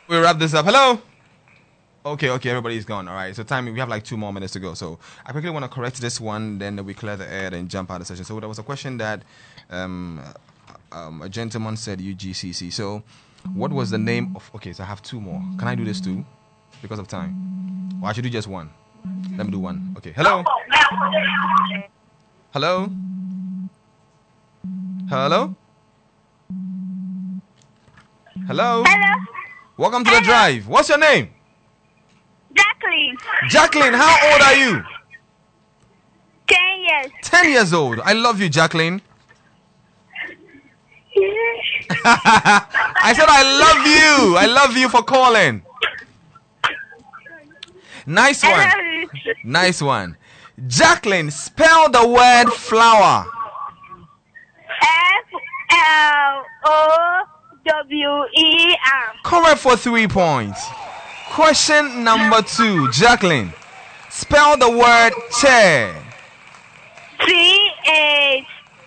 we wrap this up. Hello. Okay, everybody's gone. All right, so we have like 2 more minutes to go. So I quickly want to correct this one, then we clear the air and jump out of the session. So there was a question that a gentleman said UGCC. So what was the name of... Okay, so I have 2 more. Can I do this too? Because of time. Or I should do just one. Let me do one. Okay, hello? Hello? Hello? Hello? Hello? Welcome to the drive. What's your name? Jacqueline. Jacqueline, how old are you? 10 years. 10 years old. I love you, Jacqueline. I said I love you. I love you for calling. Nice one. Nice one. Jacqueline, spell the word flower. FLOWER. Correct for 3 points. Question number 2. Jacqueline, spell the word chair. CHAIR.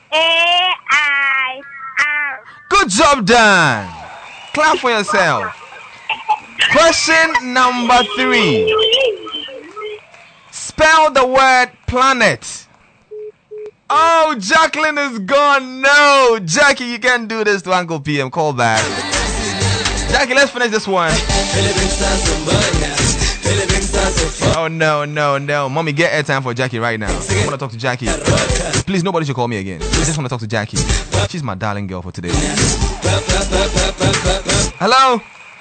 Good job done. Clap for yourself. Question number 3. Spell the word planet. Oh, Jacqueline is gone. No, Jackie, you can't do this to Uncle PM. Call back. Jackie, let's finish this one. Oh, no. Mommy, get airtime for Jackie right now. I want to talk to Jackie. Please, nobody should call me again. I just want to talk to Jackie. She's my darling girl for today. Hello?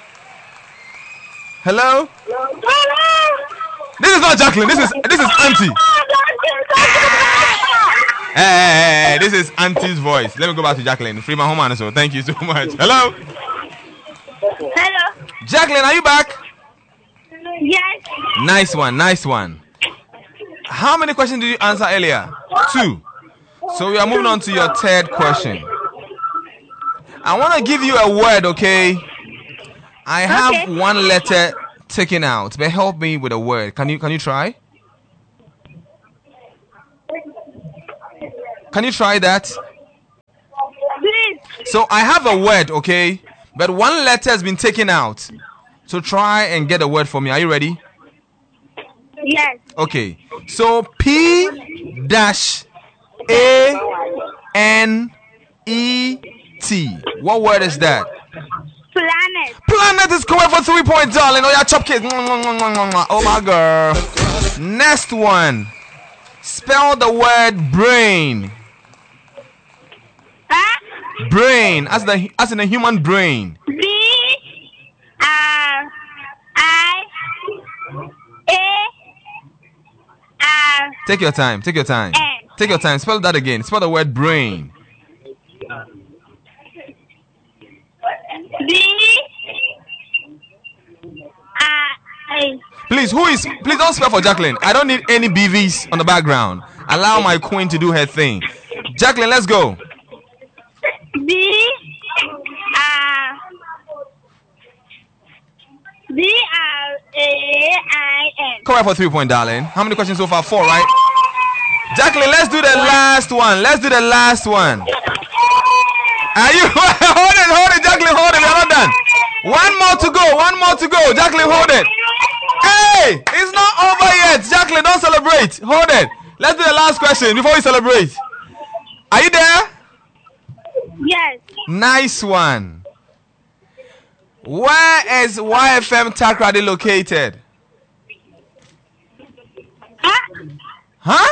Hello? This is not Jacqueline. This is Auntie. Hey, this is Auntie's voice. Let me go back to Jacqueline. Free my home and so. Thank you so much. Hello? Hello? Jacqueline, are you back? Yes. Nice one. How many questions did you answer earlier? 2. So we are moving on to your 3rd question. I want to give you a word, okay? I have 1 letter taken out, but help me with a word. Can you try? Can you try that? Please. So I have a word, okay? But 1 letter has been taken out. So try and get a word for me. Are you ready? Yes. Okay. So P-A-N-E-T. What word is that? Planet. Planet is correct for 3 points, darling. Oh, yeah, chop kids. Oh, my girl. Next one. Spell the word brain. Huh? Brain, as in a human brain. BRIAR. Take your time. Take your time. Spell that again. Spell the word brain. Please don't spell for Jacqueline. I don't need any BVs on the background. Allow my queen to do her thing. Jacqueline, let's go. BRAIN. Correct for 3 points, darling. How many questions so far? 4, right? Jacqueline, let's do the last one. Are you hold it, Jacqueline, hold it. We're not done. One more to go. Jacqueline, hold it. Hey, it's not over yet. Jacqueline, don't celebrate. Hold it. Let's do the last question before we celebrate. Are you there? Yes. Nice one. Where is YFM Takrady located? Huh?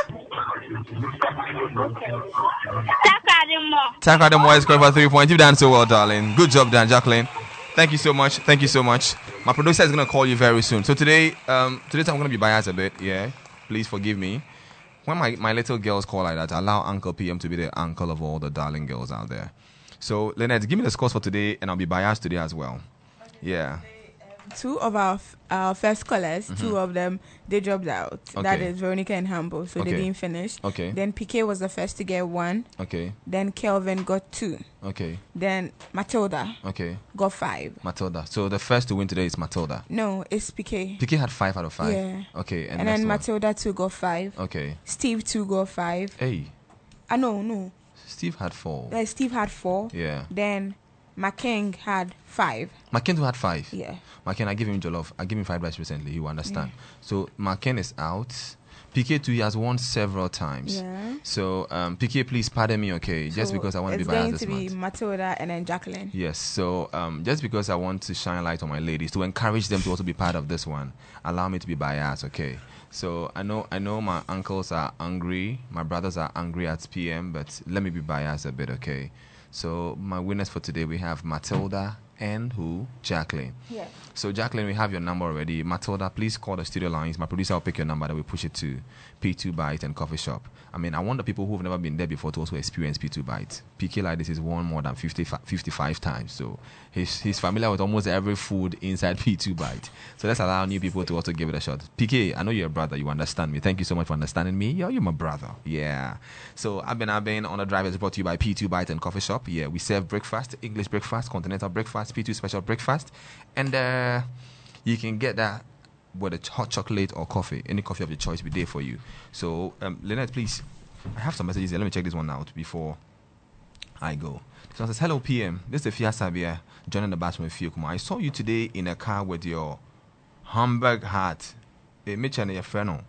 Takrady Mall is correct for 3 points. You've done so well, darling. Good job done, Jacqueline. Thank you so much. My producer is going to call you very soon. So today I'm going to be biased a bit. Yeah. Please forgive me. When my little girls call like that, allow Uncle PM to be the uncle of all the darling girls out there. So, Lynette, give me the scores for today, and I'll be biased today as well. Yeah. 2 of our first callers, 2 of them, they dropped out. Okay. That is Veronica and Humble, so they didn't finish. Okay. Then PK was the first to get 1. Okay. Then Kelvin got 2. Okay. Then Matilda got 5. Matilda. So the first to win today is Matilda. No, it's PK. PK had 5 out of 5. Yeah. Okay. And then Matilda 2 got 5. Okay. Steve 2 got 5. Hey. No. Steve had 4. Steve had 4. Yeah. Then My king had 5. McKen had 5. Yeah. McKen, I give him jollof. I give him fried rice recently. You understand? So McKen is out. PK too, he has won several times. Yeah. So PK, please pardon me, okay? Just So because I want to be biased this it's going month. to be Matilda and then Jacqueline. Yes. So just because I want to shine light on my ladies to encourage them to also be part of this one, allow me to be biased, okay? So I know my uncles are angry, my brothers are angry at PM, but let me be biased a bit, okay? So my winners for today, we have Matilda and who? Jacqueline. Yeah. So Jacqueline, we have your number already. Matilda, please call the studio lines. My producer will pick your number, then we push it to P2 Bite and Coffee Shop. I mean, I want the people who have never been there before to also experience P2 Bite. PK like this is won more than 55 times. So he's familiar with almost every food inside P2 Bite. So let's allow new people to also give it a shot. PK, I know you're a brother. You understand me. Thank you so much for understanding me. You're my brother. Yeah. So I've been on the drive is brought to you by P2 Bite and Coffee Shop. Yeah, we serve breakfast, English breakfast, continental breakfast, P2 special breakfast. And you can get that with a hot chocolate or coffee. Any coffee of your choice will be there for you. So, Lynette, please, I have some messages here. Let me check this one out before I go. So it says, hello, PM. This is Fia Sabia, joining the bathroom with Fiokuma. I saw you today in a car with your Hamburg hat. Hey, Mitch and your friend.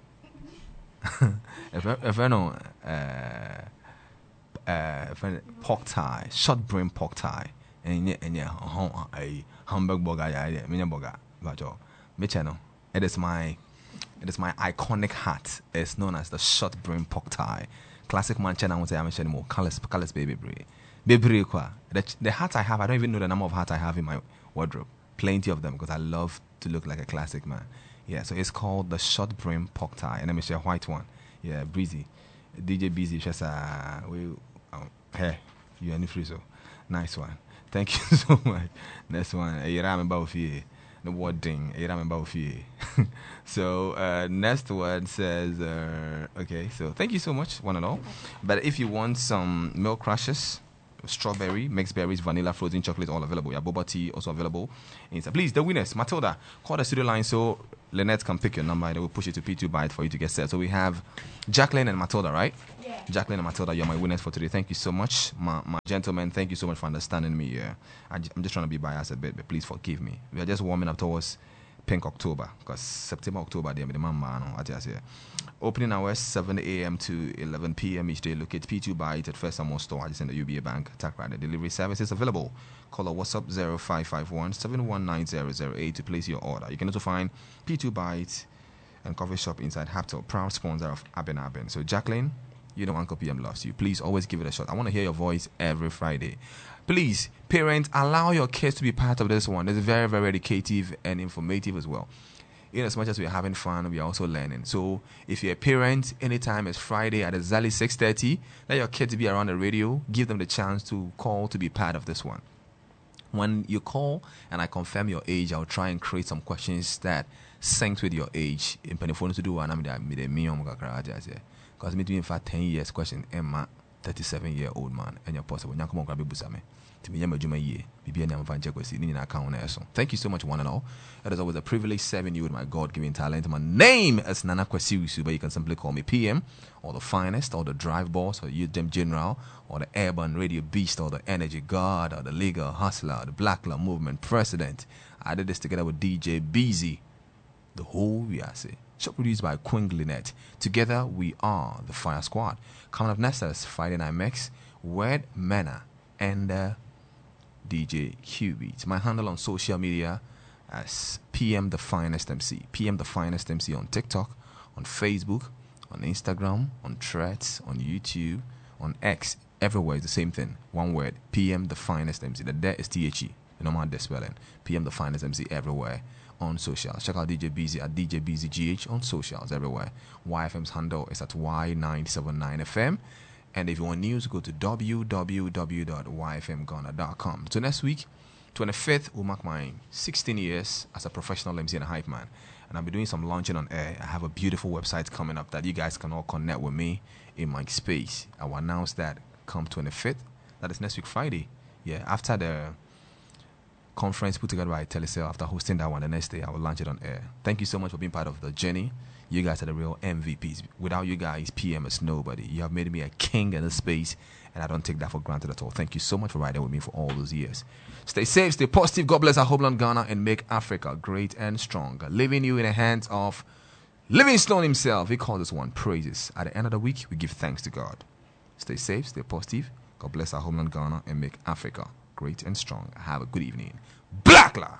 Pork tie, short brim pork tie. And a Hamburg burger, yeah, mini burger. But Mitchell, it is my iconic hat. It's known as the short brim pork tie. Classic Manchester. I won't say I'm anymore. Colors baby brie. Baby kwa. The hat I have, I don't even know the number of hats I have in my wardrobe. Plenty of them because I love to look like a classic man. Yeah, so it's called the short brim pork tie, and let me share a white one. Yeah, breezy. DJ Breezy, just hey, you any free so nice one. Thank you so much. Next one, the word ding. So next one says, okay. So thank you so much, one and all. But if you want some milk crushes, strawberry, mixed berries, vanilla, frozen chocolate, all available. Yeah, boba tea also available. Inside. Please, the winners, Matilda, call the studio line so Lynette can pick your number and we'll push it to P2 Bite for you to get set. So we have Jacqueline and Matilda, right? Yeah. Jacqueline and Matilda, you're my winners for today. Thank you so much, my gentlemen. Thank you so much for understanding me. Yeah, I'm just trying to be biased a bit, but please forgive me. We are just warming up towards Pink October because September, October, they are the man. Opening hours 7 a.m. to 11 p.m. each day. Locate P2 Bite at First Samuel Store. Just in the UBA Bank. The delivery service is available. Call or WhatsApp 0551 719008 to place your order. You can also find P2 Bite and Coffee Shop inside Haptel, proud sponsor of Aben. So Jacqueline, you know Uncle PM loves you. Please always give it a shot. I want to hear your voice every Friday. Please, parents, allow your kids to be part of this one. It's very, very educative and informative as well. In as much as we're having fun, we're also learning. So if you're a parent, anytime it's Friday at exactly 6:30, let your kids be around the radio. Give them the chance to call to be part of this one. When you call and I confirm your age, I'll try and create some questions that sync with your age. In Penifone to do one, I'm because me doing for 10 years question, Emma, 37-year-old man, and you're possible. Thank you so much, one and all. It is always a privilege serving you with my God-given talent. My name is Nana Kwesiusu, but you can simply call me PM, or the finest, or the drive boss, or UDEM general, or the urban radio beast, or the energy god, or the legal hustler, or the Black Law Movement president. I did this together with DJ BZ. The whole we are say. Show produced by Queen Lynette. Together we are the Fire Squad. Coming up next is Friday Night Mix, Word Manna, and DJ Q-Beat. My handle on social media as PM The Finest MC. PM The Finest MC on TikTok, on Facebook, on Instagram, on Threads, on YouTube, on X. Everywhere is the same thing. One word. PM The Finest MC. The there is THE. The normal spelling. PM The Finest MC everywhere on socials. Check out DJ BZ at DJ BZGH on socials everywhere. YFM's handle is at Y979FM. And if you want news, go to www.yfmghana.com. So next week, 25th, will mark my 16 years as a professional MC and a hype man. And I'll be doing some launching on air. I have a beautiful website coming up that you guys can all connect with me in my space. I will announce that come 25th. That is next week, Friday. Yeah, after the conference put together by Telecel. After hosting that one, the next day I will launch it on air. Thank you so much for being part of the journey. You guys are the real MVPs. Without you guys, PM is nobody. You have made me a king in this space, and I don't take that for granted at all. Thank you so much for riding with me for all those years. Stay safe, stay positive. God bless our homeland Ghana and make Africa great and strong. Leaving you in the hands of Livingstone himself. He calls us one praises. At the end of the week, we give thanks to God. Stay safe, stay positive. God bless our homeland Ghana and make Africa great and strong. Have a good evening. Black Lives.